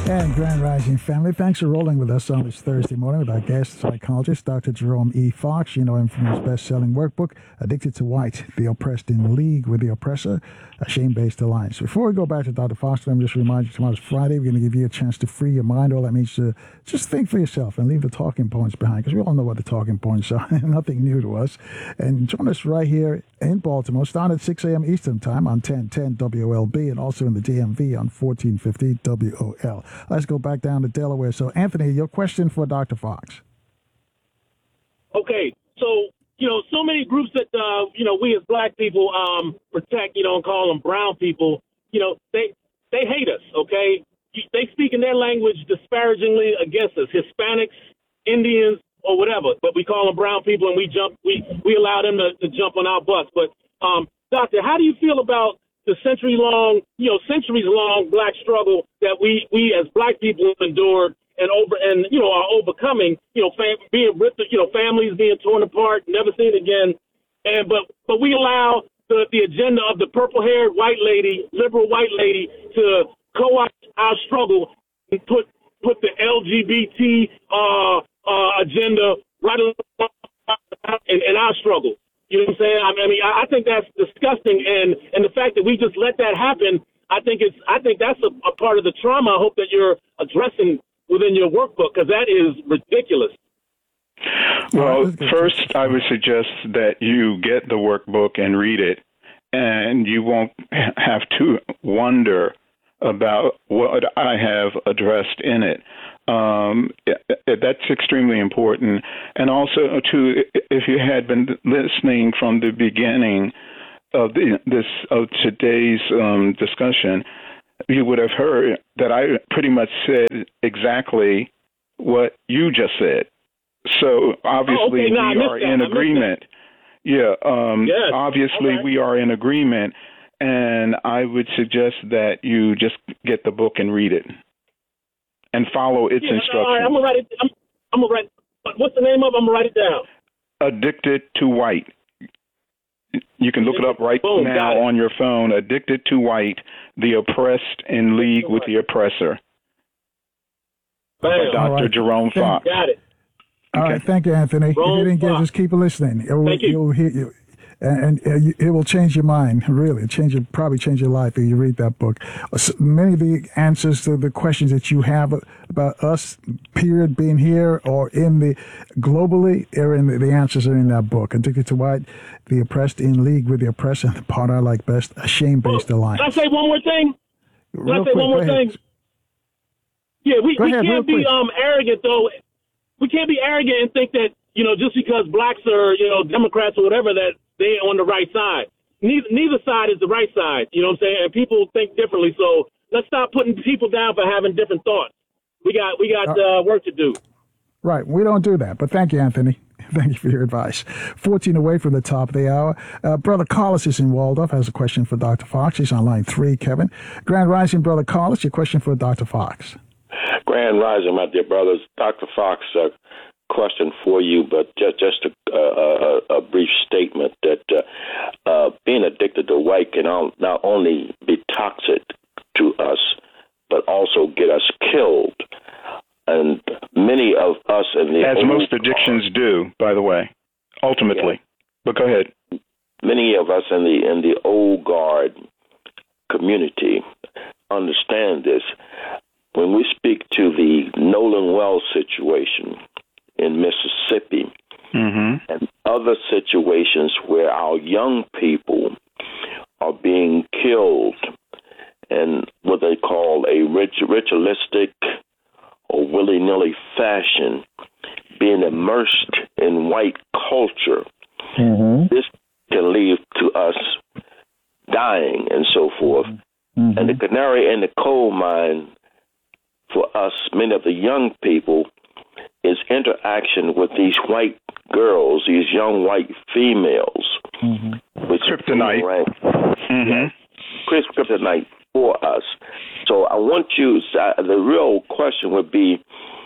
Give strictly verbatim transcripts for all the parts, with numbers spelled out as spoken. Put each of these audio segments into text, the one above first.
And Grand Rising family, thanks for rolling with us on this Thursday morning with our guest psychologist, Doctor Jerome E. Fox. You know him from his best-selling workbook, Addicted to White, The Oppressed in League with the Oppressor, a Shame-Based Alliance. Before we go back to Doctor Fox, let me just remind you, tomorrow's Friday. We're going to give you a chance to free your mind. All that means to just think for yourself and leave the talking points behind, because we all know what the talking points are. Nothing new to us. And join us right here in Baltimore, starting at six a.m. Eastern Time on ten ten W O L B and also in the D M V on fourteen fifty W O L. Let's go back down to Delaware. So, Anthony, your question for Doctor Fox. Okay, so, you know, so many groups that, uh, you know, we as black people um, protect, you know, and call them brown people, you know, they they hate us, okay? They speak in their language disparagingly against us, Hispanics, Indians, or whatever, but we call them brown people and we jump, we, we allow them to, to jump on our butts. But, um, Doctor, how do you feel about the century-long, you know, centuries-long black struggle that we, we as black people endured and over and you know are overcoming, you know, fam- being ripped, you know, families being torn apart, never seen again, and but but we allow the the agenda of the purple-haired white lady, liberal white lady, to co-opt our struggle and put put the L G B T uh, uh, agenda right along in, in our struggle. You know what I'm saying? I mean, I think that's disgusting, and, and the fact that we just let that happen, I think it's I think that's a, a part of the trauma. I hope that you're addressing within your workbook, because that is ridiculous. Well, first, I would suggest that you get the workbook and read it, and you won't have to wonder about what I have addressed in it. Um, that's extremely important. And also, too, if you had been listening from the beginning of the, this of today's um, discussion, you would have heard that I pretty much said exactly what you just said. So obviously, oh, okay. no, we are that. in agreement. Yeah, um, yes. obviously okay. we are in agreement. And I would suggest that you just get the book and read it and follow its yeah, instructions. All right, I'm gonna write it. I'm, I'm gonna write. What's the name of it? I'm gonna write it down. Addicted to White. You can look it up right Boom, now on your phone. Addicted to White: The Oppressed in League with the Oppressor. Bam. By Doctor Right. Jerome Fox. Got it. All okay. right, thank you, Anthony. Jerome if you didn't get it, just keep listening. It will, thank you. You'll hear you. And, and it will change your mind, really. Change your, probably change your life if you read that book. Many of the answers to the questions that you have about us, period, being here or in the globally, are in the, the answers are in that book. Addicted to White, The Oppressed in League with the Oppressor, the part I like best, a Shame-Based well, Alliance. Can I say one more thing? Can Real I say quick, one more thing? Yeah, we, we ahead, can't be um, arrogant, though. We can't be arrogant and think that, you know, just because blacks are, you know, Democrats or whatever, that they're on the right side. Neither, neither side is the right side. You know what I'm saying? And people think differently. So let's stop putting people down for having different thoughts. We got we got uh, work to do. Right. We don't do that. But thank you, Anthony. Thank you for your advice. fourteen away from the top of the hour. Uh, Brother Carlos is in Waldorf, has a question for Doctor Fox. He's on line three, Kevin. Grand Rising, Brother Carlos, your question for Doctor Fox. Grand Rising, my dear brothers. Doctor Fox, uh, question for you, but just, just a, a, a brief statement that uh, uh, being addicted to white can not only be toxic to us, but also get us killed. And many of us in the... As most addictions guard, do, by the way, ultimately. Yeah. But go ahead. Many of us in the in the old guard community understand this. When we speak to the Nolan Wells situation in Mississippi, mm-hmm. and other situations where our young people are being killed in what they call a rit- ritualistic or willy-nilly fashion, being immersed in white culture, mm-hmm. this can lead to us dying and so forth. Mm-hmm. And the canary in the coal mine for us, many of the young people, is interaction with these white girls, these young white females. Mm-hmm. Which kryptonite. Mm-hmm. Chris kryptonite for us. So I want you, uh, the real question would be,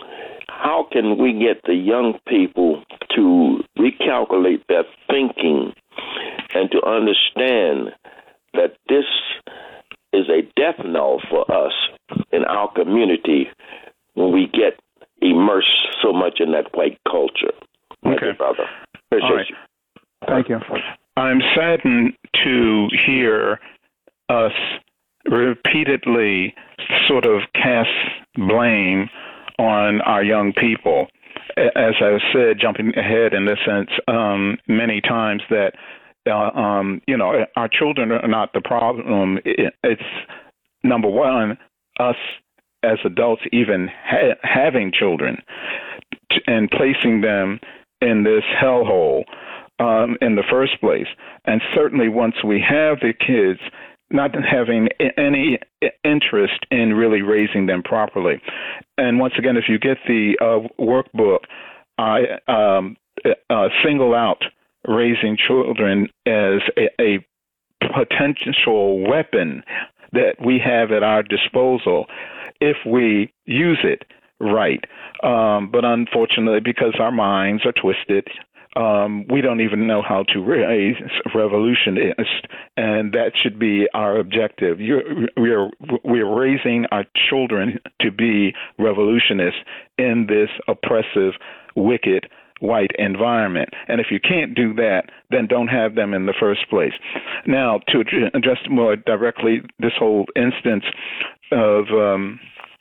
how can we get the young people to recalculate their thinking and to understand that this is a death knell for us in in our community when we get immersed so much in that white culture. Thank Okay. you, brother. Appreciate All right. you. Thank you. I'm saddened to hear us repeatedly sort of cast blame on our young people. As I've said, jumping ahead in this sense, um, many times that, uh, um, you know, our children are not the problem. It, it's, number one, us as adults even ha- having children t- and placing them in this hellhole um, in the first place. And certainly once we have the kids, not having any interest in really raising them properly. And once again, if you get the uh, workbook, I um, uh, single out raising children as a, a potential weapon that we have at our disposal if we use it right. Um, but unfortunately, because our minds are twisted, Um, we don't even know how to raise revolutionists, and that should be our objective. You're, we're we're raising our children to be revolutionists in this oppressive, wicked, white environment. And if you can't do that, then don't have them in the first place. Now, to address more directly this whole instance of um,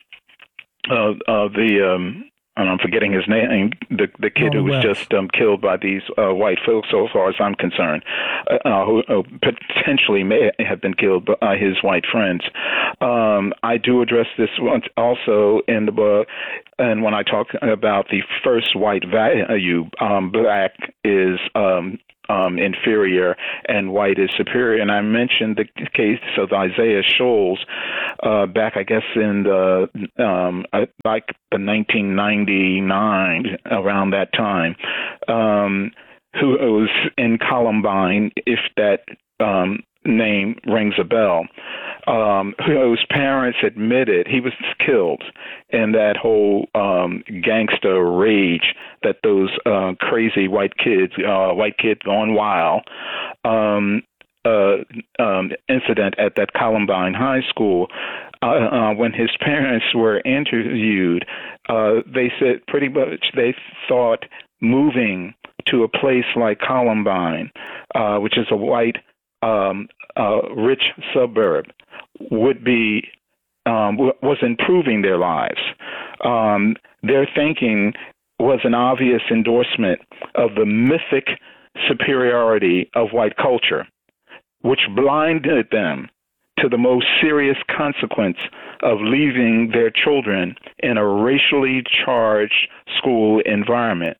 of, of the um, and I'm forgetting his name, the the kid who was just um, killed by these uh, white folks, so far as I'm concerned, uh, who uh, potentially may have been killed by his white friends. Um, I do address this once also in the book, and when I talk about the first white value, um, black is um, Um, inferior and white is superior. And I mentioned the case of Isaiah Shoals uh, back, I guess, in the um, like the nineteen ninety-nine, around that time, um, who was in Columbine, if that um, name rings a bell, um, whose parents admitted he was killed in that whole um, gangster rage that those uh, crazy white kids, uh, white kid gone wild, um, uh, um, incident at that Columbine High School. Uh, uh, when his parents were interviewed, uh, they said pretty much they thought moving to a place like Columbine, uh, which is a white, um, uh, rich suburb, would be um, w- was improving their lives. Um, their thinking was an obvious endorsement of the mythic superiority of white culture, which blinded them to the most serious consequence of leaving their children in a racially charged school environment.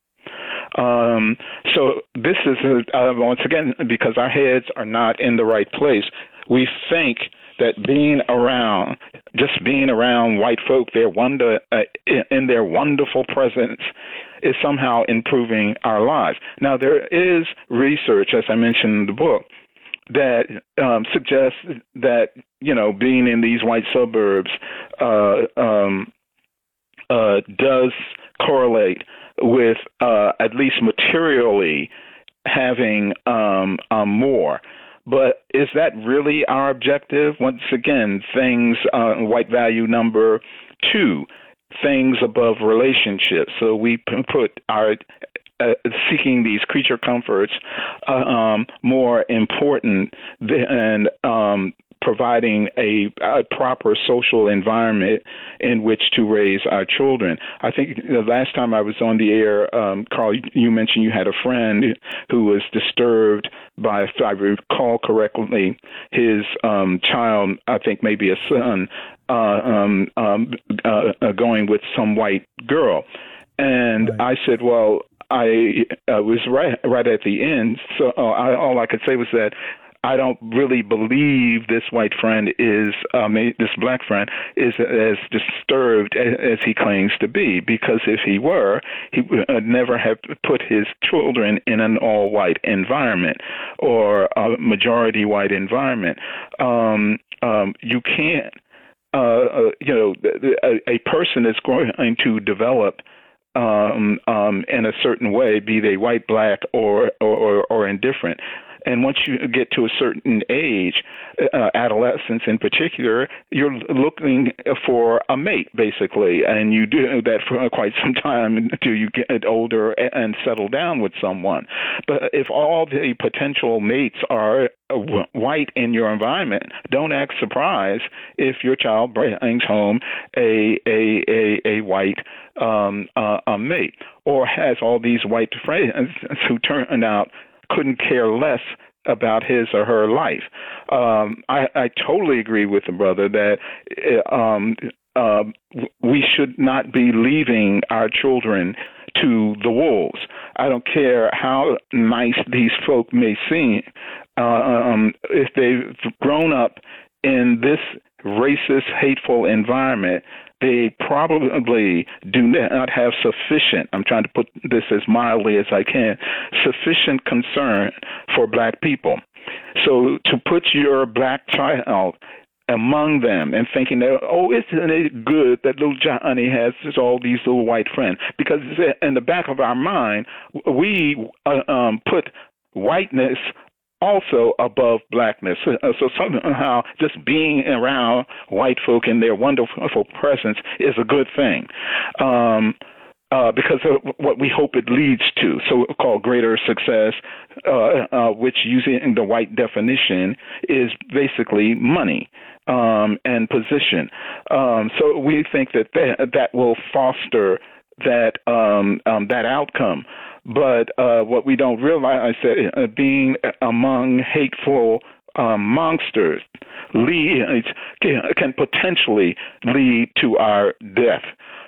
Um, so this is, a, uh, once again, because our heads are not in the right place, we think that being around, just being around white folk, their wonder, uh, in their wonderful presence, is somehow improving our lives. Now, there is research, as I mentioned in the book, that um, suggests that, you know, being in these white suburbs uh, um, uh, does correlate with uh, at least materially having um, um, more. But is that really our objective? Once again, things, uh, white value number two, things above relationships. So we put our uh, seeking these creature comforts uh, um, more important than um, providing a, a proper social environment in which to raise our children. I think the last time I was on the air, um, Carl, you mentioned you had a friend who was disturbed by, if I recall correctly, his um, child, I think maybe a son, uh, um, um, uh, uh, going with some white girl. And right. I said, well, I uh, was right right at the end, so uh, I, all I could say was that I don't really believe this white friend is, um, this black friend is as disturbed as, as he claims to be, because if he were, he would never have put his children in an all-white environment or a majority white environment. Um, um, you can't, uh, uh, you know, a, a person is going to develop Um, um, in a certain way, be they white, black, or, or, or indifferent. And once you get to a certain age, uh, adolescence in particular, you're looking for a mate, basically, and you do that for quite some time until you get older and settle down with someone. But if all the potential mates are white in your environment, don't act surprised if your child brings home a a a, a white um, uh, a mate, or has all these white friends who turn out couldn't care less about his or her life. Um, I, I totally agree with the brother that um, uh, we should not be leaving our children to the wolves. I don't care how nice these folk may seem. Uh, um, if they've grown up in this racist, hateful environment, they probably do not have sufficient, I'm trying to put this as mildly as I can, sufficient concern for black people. So to put your black child among them and thinking that, oh, isn't it good that little Johnny has all these little white friends? Because in the back of our mind, we uh, um, put whiteness also above blackness. So, so somehow just being around white folk and their wonderful presence is a good thing. Um, uh, because of what we hope it leads to, so-called greater success, uh, uh, which using the white definition is basically money um, and position. Um, so we think that, that that will foster that um, um, that outcome. But uh, what we don't realize is that uh, being among hateful um, monsters leads, can, can potentially lead to our death.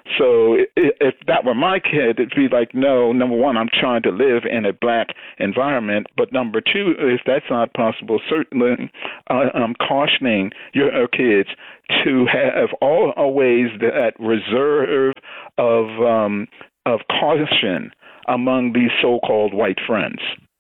So if that were my kid, it'd be like, no, number one, I'm trying to live in a black environment. But number two, if that's not possible, certainly uh, I'm cautioning your kids to have always that reserve of um, of caution among these so-called white friends.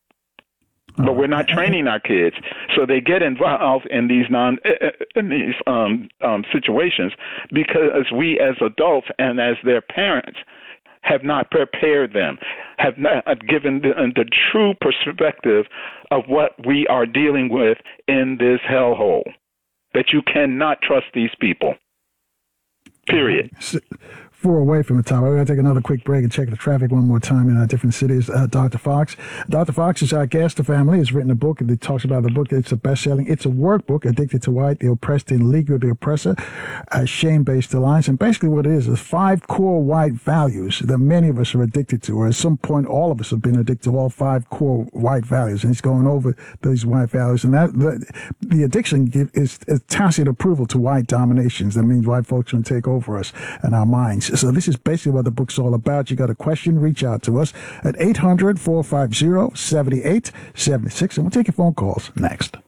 But we're not training our kids, so they get involved in these non in these um, um, situations because we, as adults and as their parents, have not prepared them, have not given the, the true perspective of what we are dealing with in this hellhole. That you cannot trust these people. Period. Four away from the top. We're going to take another quick break and check the traffic one more time in our different cities. Uh, Doctor Fox. Doctor Fox is our guest. The family has written a book that talks about the book. It's a best-selling. It's a workbook, Addicted to White, The Oppressed in League with the Oppressor, uh, Shame-Based Alliance. And basically what it is is five core white values that many of us are addicted to, or at some point all of us have been addicted to all five core white values. And he's going over those white values. And that the, the addiction is, is tacit approval to white dominations. That means white folks can take over us and our minds. So this is basically what the book's all about. You got a question, reach out to us at eight hundred, four five zero, seven eight seven six, and we'll take your phone calls next.